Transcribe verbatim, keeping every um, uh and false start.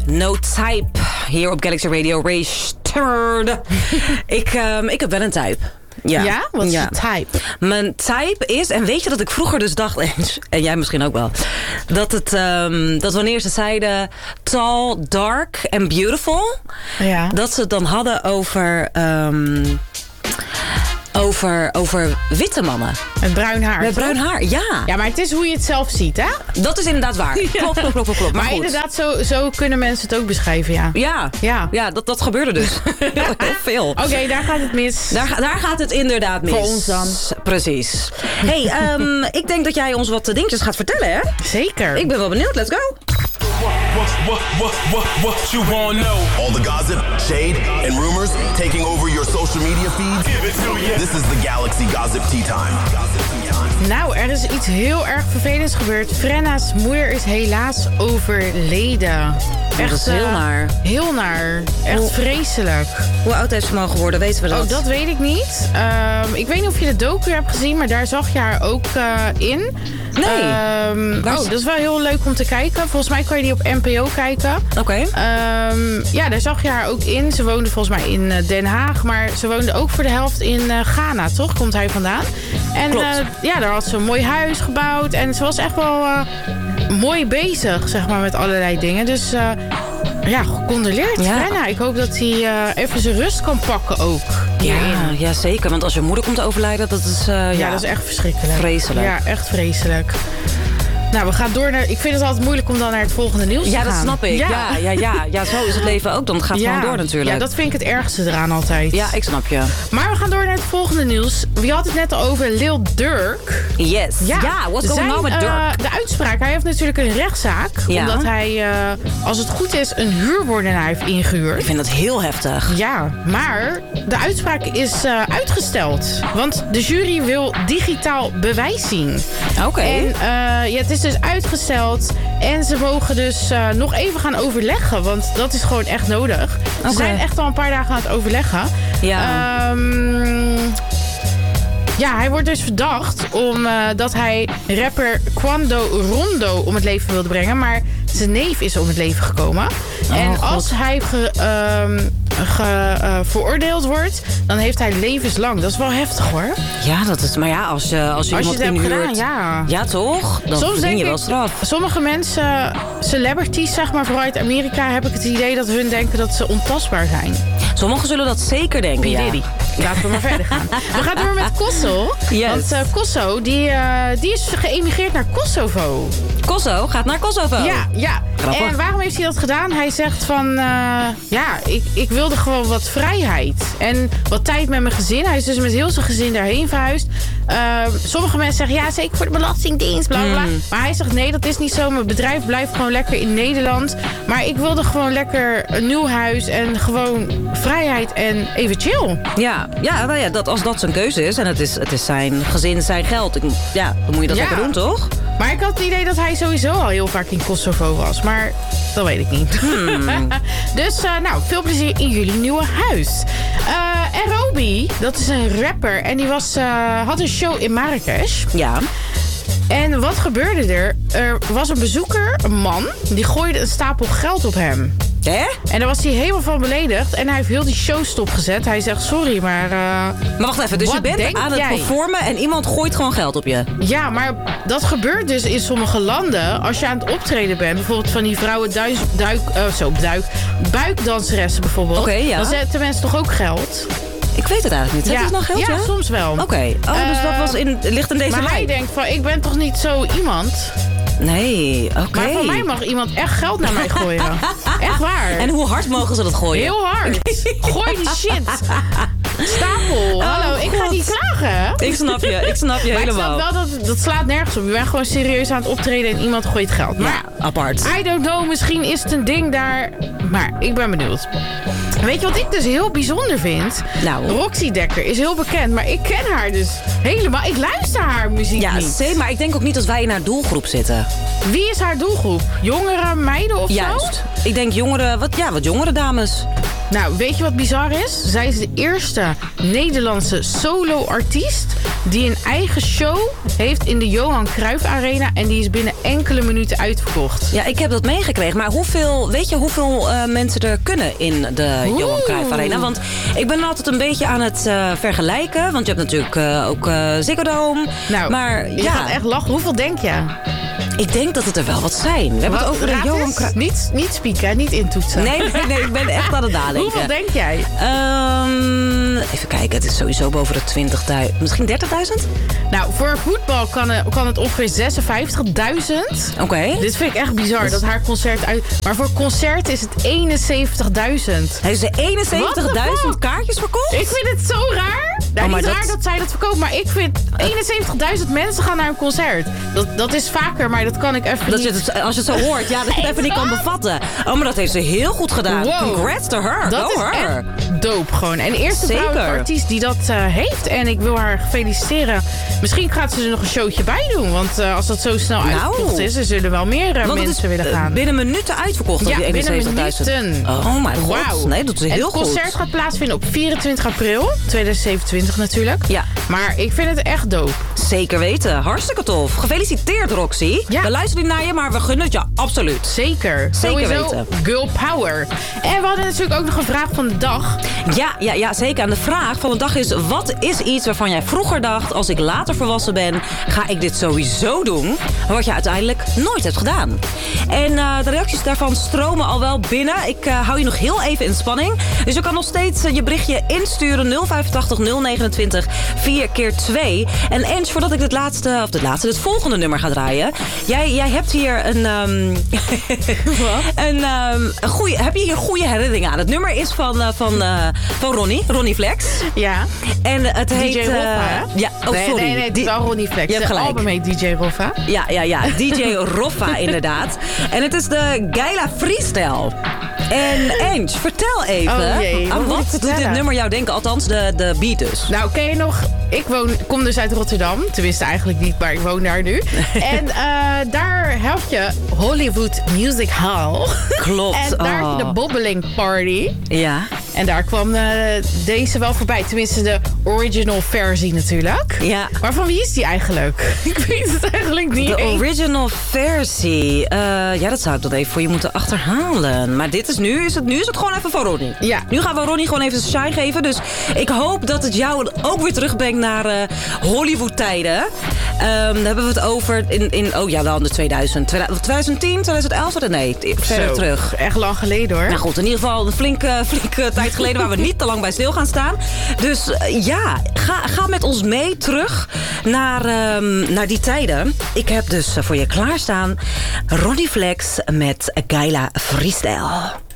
No Type. Hier op Galaxy Radio. Ray Sterd. ik, um, ik heb wel een type. Ja, ja? Wat is ja. je type? Mijn type is, en weet je dat ik vroeger dus dacht, en jij misschien ook wel, dat, het, um, dat wanneer ze zeiden tall, dark en beautiful, ja. dat ze het dan hadden over... Um, Over, over witte mannen. Met bruin haar. Met bruin haar, ja. Ja, maar het is hoe je het zelf ziet, hè? Dat is inderdaad waar. Ja. Klopt, klopt, klopt, klopt. Maar, maar inderdaad, zo, zo kunnen mensen het ook beschrijven, ja. Ja, ja. ja dat, dat gebeurde dus. Heel veel. Oké, okay, daar gaat het mis. Daar, daar gaat het inderdaad mis. Voor ons dan. Precies. hey, um, ik denk dat jij ons wat dingetjes gaat vertellen, hè? Zeker. Ik ben wel benieuwd, let's go. What, what, what, what, what you wanna know? All the gossip, shade, and rumors taking over your social media feed. Give it to you. This is the Galaxy Gossip Tea Time. Nou, er is iets heel erg vervelends gebeurd. Frenna's moeder is helaas overleden. Echt dat is heel uh, naar. Heel naar. Echt hoe, vreselijk. Hoe oud heeft ze mogen worden? Weten we dat? Oh, dat weet ik niet. Um, ik weet niet of je de docu hebt gezien, maar daar zag je haar ook uh, in. Nee. Um, oh, dat is wel heel leuk om te kijken. Volgens mij kan je die op N P O kijken. Oké. Okay. Um, ja, daar zag je haar ook in. Ze woonde volgens mij in Den Haag, maar ze woonde ook voor de helft in uh, Ghana, toch? Komt hij vandaan. En uh, ja, daar had ze een mooi huis gebouwd. En ze was echt wel uh, mooi bezig, zeg maar, met allerlei dingen. Dus uh, ja, gecondoleerd, ja. Frenna. Ik hoop dat hij uh, even zijn rust kan pakken ook. Ja, ja, zeker. Want als je moeder komt te overlijden, dat is... Uh, ja, ja, dat is echt verschrikkelijk. Vreselijk. Ja, echt vreselijk. Nou, we gaan door naar... Ik vind het altijd moeilijk om dan naar het volgende nieuws te ja, gaan. Ja, dat snap ik. Ja. Ja, ja, ja, ja, zo is het leven ook. Dan gaat het ja. gewoon door natuurlijk. Ja, dat vind ik het ergste eraan altijd. Ja, ik snap je. Maar we gaan door naar het volgende nieuws. We hadden het net al over Lil Durk. Yes. Ja, ja what's going on with Durk? Uh, de uitspraak. Hij heeft natuurlijk een rechtszaak. Ja. Omdat hij, uh, als het goed is, een huurmoordenaar heeft ingehuurd. Ik vind dat heel heftig. Ja, maar de uitspraak is uh, uitgesteld. Want de jury wil digitaal bewijs zien. Oké. Okay. En uh, ja, het is dus uitgesteld. En ze mogen dus uh, nog even gaan overleggen. Want dat is gewoon echt nodig. Ze okay. zijn echt al een paar dagen aan het overleggen. Ja. Um, ja, hij wordt dus verdacht omdat uh, hij rapper Quando Rondo om het leven wilde brengen. Maar zijn neef is om het leven gekomen. Oh, en God. Als hij ge, um, ge, uh, veroordeeld wordt, dan heeft hij levenslang. Dat is wel heftig, hoor. Ja, dat is, maar ja, als je, als je als iemand je het inhuurt... hebt gedaan, ja. Ja, toch? Dan Soms verdien je wel straf. Sommige mensen, celebrities, zeg maar, vooral uit Amerika, heb ik het idee dat hun denken dat ze ontastbaar zijn. Sommigen zullen dat zeker denken, ja. Diddy. Laten we maar verder gaan. We gaan door met Kosso. Yes. Want uh, Kosso, die, uh, die is geëmigreerd naar Kosovo. Kosso gaat naar Kosovo? Ja, ja. Grappig. En waarom heeft hij dat gedaan? Hij zegt van, uh, ja, ik, ik wilde gewoon wat vrijheid. En wat tijd met mijn gezin. Hij is dus met heel zijn gezin daarheen verhuisd. Uh, sommige mensen zeggen, ja, zeker voor de belastingdienst, bla, bla, bla. Mm. Maar hij zegt, nee, dat is niet zo. Mijn bedrijf blijft gewoon lekker in Nederland. Maar ik wilde gewoon lekker een nieuw huis en gewoon vrijheid en even chill. Ja, ja, nou ja, dat, als dat zijn keuze is en het is, het is zijn gezin, zijn geld. Ik, ja, dan moet je dat ja. lekker doen, toch? Maar ik had het idee dat hij sowieso al heel vaak in Kosovo was. Maar dat weet ik niet. Hmm. Dus, uh, nou, veel plezier in jullie nieuwe huis. Uh, en Roby, dat is een rapper. En die was, uh, had een show in Marrakesh. Ja. En wat gebeurde er? Er was een bezoeker, een man, die gooide een stapel geld op hem. Hè? En daar was hij helemaal van beledigd. En hij heeft heel die show stopgezet. Hij zegt, sorry, maar... Uh, maar wacht even, dus je bent aan het jij? performen en iemand gooit gewoon geld op je? Ja, maar dat gebeurt dus in sommige landen. Als je aan het optreden bent, bijvoorbeeld van die vrouwen duik, duik, uh, zo, duik, buikdanseressen bijvoorbeeld. Okay, ja. Dan zetten mensen toch ook geld? Ik weet het eigenlijk niet. Zet ja. het nog geld? Ja, ja? soms wel. Oké. Okay. Oh, uh, dus dat was in, ligt in deze maar lijn. hij denkt van, ik ben toch niet zo iemand... Nee, oké. Okay. Maar van mij mag iemand echt geld naar mij gooien. Echt waar. En hoe hard mogen ze dat gooien? Heel hard. Gooi die shit. Stapel. Oh, Hallo, God. Ik ga niet klagen. Ik snap je, ik snap je maar helemaal. Maar ik snap wel, dat, dat slaat nergens op. Je bent gewoon serieus aan het optreden en iemand gooit geld. Maar ja, apart. I don't know, misschien is het een ding daar. Maar ik ben benieuwd. Weet je wat ik dus heel bijzonder vind? Nou. Roxy Dekker is heel bekend, maar ik ken haar dus helemaal. Ik luister haar muziek ja, niet. Ja, maar ik denk ook niet dat wij in haar doelgroep zitten. Wie is haar doelgroep? Jongere meiden of Juist. zo? Juist. Ik denk jongere, wat, ja, wat jongere dames. Nou, weet je wat bizar is? Zij is de eerste Nederlandse solo-artiest die een eigen show heeft in de Johan Cruijff Arena. En die is binnen enkele minuten uitverkocht. Ja, ik heb dat meegekregen. Maar hoeveel, weet je hoeveel uh, mensen er kunnen in de Oeh. Johan Cruijff Arena? Want ik ben altijd een beetje aan het uh, vergelijken. Want je hebt natuurlijk uh, ook uh, Ziggo Dome. Nou, maar, je ja, gaat echt lachen. Hoeveel denk je? ik denk dat het er wel wat zijn. We hebben Wat, het over de raad Johan eens? Cruijff. Niet, niet spieken, niet intoetsen. Nee, nee, nee, ik ben echt aan het nadenken. Hoeveel denk jij? Um, even kijken, het is sowieso boven de twintigduizend. Misschien dertigduizend? Nou, voor voetbal kan het, kan het ongeveer zesenvijftigduizend. Oké. Okay. Dit vind ik echt bizar, dat haar concert uit... Maar voor concert is het eenenzeventigduizend. Heeft ze eenenzeventigduizend kaartjes verkocht? Ik vind het zo raar. Nou, oh, niet dat... raar dat zij dat verkoopt, maar ik vind eenenzeventigduizend mensen gaan naar een concert. Dat, dat is vaker, maar dat kan ik even dat niet... Je het, als je het zo hoort, ja, dat je het even niet kan bevatten. Oh, maar dat heeft ze heel goed gedaan. Wow. Congrats to her. Dat Go is her. echt dope gewoon. En de eerste Zeker. vrouwelijke artiest die dat uh, heeft. En ik wil haar feliciteren. Misschien gaat ze er nog een showtje bij doen. Want uh, als dat zo snel nou. uitverkocht is, er zullen wel meer uh, mensen willen gaan. Binnen minuten uitverkocht. Ja, die binnen eenenzeventigduizend. minuten. Oh mijn god. Wow. Nee, dat is heel goed. Het concert gaat plaatsvinden op vierentwintig april tweeduizend zevenentwintig natuurlijk. Ja. Maar ik vind het echt dope. Zeker weten. Hartstikke tof. Gefeliciteerd, Roxy. Ja. We luisteren niet naar je, maar we gunnen het je absoluut. Zeker. Zeker Sowieso weten. Girl power. En we hadden natuurlijk ook nog een vraag van de dag. Ja, ja, ja, zeker. En de vraag van de dag is... wat is iets waarvan jij vroeger dacht... als ik later volwassen ben, ga ik dit sowieso doen... maar wat je uiteindelijk nooit hebt gedaan. En uh, de reacties daarvan stromen al wel binnen. Ik uh, hou je nog heel even in spanning. Dus je kan nog steeds uh, je berichtje insturen... nul vijfentachtig nul negenentwintig vier keer twee. En Ens, voordat ik dit laatste... of dit laatste, dit volgende nummer ga draaien... jij, jij hebt hier een... Um, een, um, een goeie, heb je hier goede herinneringen aan. Het nummer is van, uh, van, uh, van Ronnie. Ronnie Flex. Ja. En het heet... D J Roffa, hè? Uh, ja, oh nee, sorry. Nee, nee, het is wel Ronnie Flex. Je hebt gelijk. De album heet D J Roffa. Ja, ja, ja. D J Roffa inderdaad. En het is de Geila Freestyle. En Ange, vertel even. Oh jee, aan wat wat doet dit nummer jou denken? Althans, de, de beat dus. Nou, ken je nog... Ik woon, kom dus uit Rotterdam. Tenminste, eigenlijk niet, maar ik woon daar nu. En uh, daar heb je Hollywood Music Hall. Klopt. En daar oh. heb je de Bobbeling Party. Ja. En daar kwam uh, deze wel voorbij. Tenminste, de original versie natuurlijk. Ja. Maar van wie is die eigenlijk? Ik weet het eigenlijk niet. De eens. original versie. Uh, ja, dat zou ik dan even voor je moeten achterhalen. Maar dit is nu, is het, nu is het gewoon even van Ronnie. Ja. Nu gaan we Ronnie gewoon even zijn shine geven. Dus ik hoop dat het jou ook weer terugbrengt naar uh, Hollywood-tijden. Um, daar hebben we het over in, in oh ja, dan de tweeduizend, tweeduizend tien, tweeduizend elf, nee, verder Zo, terug. Echt lang geleden hoor. Nou goed, in ieder geval een flinke, flinke tijd geleden waar we niet te lang bij stil gaan staan. Dus uh, ja, ga, ga met ons mee terug naar, um, naar die tijden. Ik heb dus uh, voor je klaarstaan Ronnie Flex met Geila Freestyle.